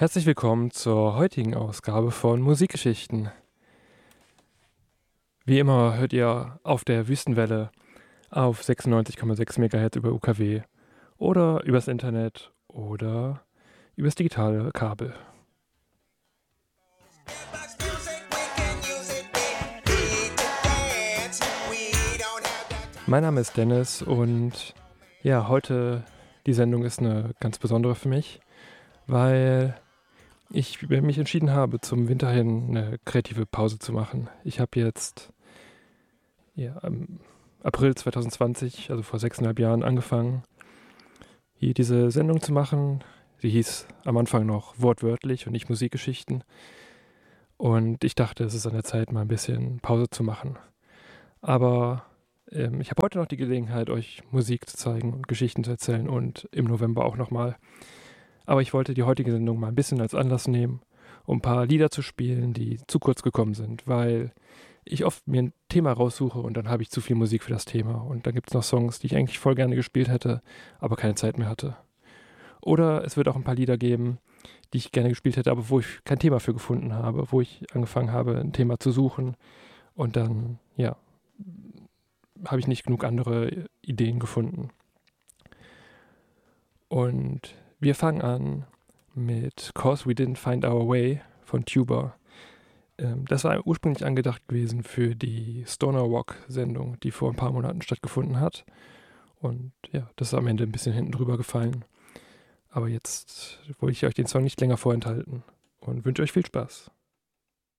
Herzlich willkommen zur heutigen Ausgabe von Musikgeschichten. Wie immer hört ihr auf der Wüstenwelle auf 96,6 MHz über UKW oder übers Internet oder übers digitale Kabel. Mein Name ist Dennis und ja, heute die Sendung ist eine ganz besondere für mich, weil ich mich entschieden habe, zum Winter hin eine kreative Pause zu machen. Ich habe jetzt im April 2020, also vor 6,5 Jahren, angefangen, hier diese Sendung zu machen. Die hieß am Anfang noch wortwörtlich und nicht Musikgeschichten. Und ich dachte, es ist an der Zeit, mal ein bisschen Pause zu machen. Aber ich habe heute noch die Gelegenheit, euch Musik zu zeigen und Geschichten zu erzählen und im November auch nochmal. Aber ich wollte die heutige Sendung mal ein bisschen als Anlass nehmen, um ein paar Lieder zu spielen, die zu kurz gekommen sind, weil ich oft mir ein Thema raussuche und dann habe ich zu viel Musik für das Thema. Und dann gibt es noch Songs, die ich eigentlich voll gerne gespielt hätte, aber keine Zeit mehr hatte. Oder es wird auch ein paar Lieder geben, die ich gerne gespielt hätte, aber wo ich kein Thema für gefunden habe, wo ich angefangen habe, ein Thema zu suchen. Und dann, ja, habe ich nicht genug andere Ideen gefunden. Und wir fangen an mit "'Cause We Didn't Find Our Way" von Tuba. Das war ursprünglich angedacht gewesen für die Stoner Rock-Sendung, die vor ein paar Monaten stattgefunden hat. Und ja, das ist am Ende ein bisschen hinten drüber gefallen. Aber jetzt wollte ich euch den Song nicht länger vorenthalten und wünsche euch viel Spaß.